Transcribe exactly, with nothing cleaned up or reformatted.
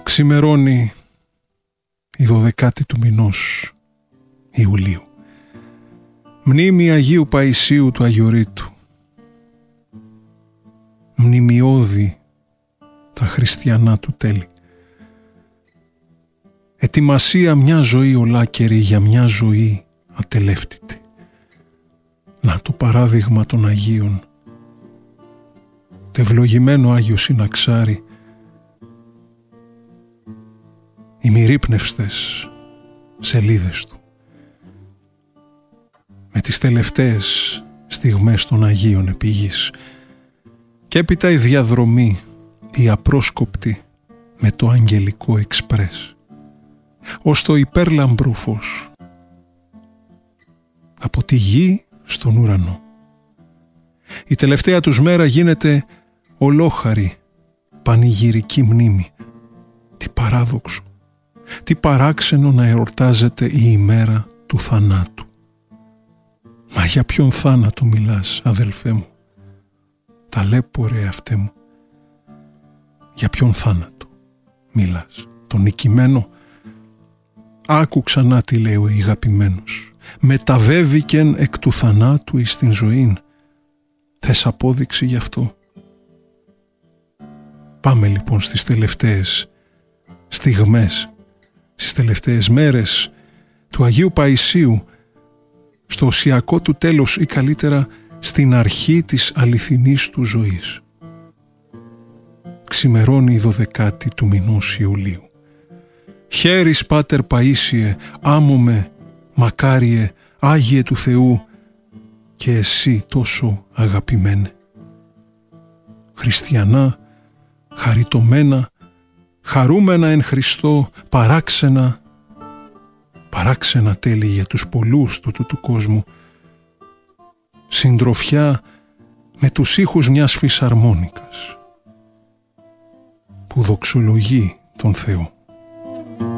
Ξημερώνει η δωδεκάτη του μηνός Ιουλίου. Μνήμη Αγίου Παϊσίου του Αγιορείτου. Μνημειώδη τα χριστιανά του τέλη. Ετοιμασία μια ζωή ολάκερη για μια ζωή ατελεύτητη. Να το παράδειγμα των Αγίων. Το ευλογημένο Άγιο Συναξάρι, οι μυρίπνευστες σελίδες του, με τις τελευταίες στιγμές των Αγίων επί γης, και έπειτα η διαδρομή, η απρόσκοπτη με το αγγελικό εξπρές, ως το υπέρλαμπρο φως, από τη γη στον ουρανό. Η τελευταία τους μέρα γίνεται ολόχαρη πανηγυρική μνήμη. Τι παράδοξο, τι παράξενο να εορτάζεται η ημέρα του θανάτου. Μα για ποιον θάνατο μιλάς, αδελφέ μου? Ταλέπορε αυτέ μου. Για ποιον θάνατο μιλάς? Τον νικημένο? Άκου ξανά τι λέει ο αγαπημένος. Μεταβέβηκεν εκ του θανάτου εις την ζωήν. Θες απόδειξη γι' αυτό? Πάμε λοιπόν στις τελευταίες στιγμές, στις τελευταίες μέρες του Αγίου Παϊσίου, στο οσιακό του τέλος ή καλύτερα στην αρχή της αληθινής του ζωής. Ξημερώνει η δωδεκάτη του μηνός Ιουλίου. Χαίρεις Πάτερ Παΐσιε, άμωμε, μακάριε, Άγιε του Θεού, και εσύ τόσο αγαπημένε. Χριστιανά, χαριτωμένα, χαρούμενα εν Χριστώ, παράξενα, παράξενα τέλη για τους πολλούς του του, του κόσμου, συντροφιά με τους ήχους μιας φυσαρμόνικας που δοξολογεί τον Θεό.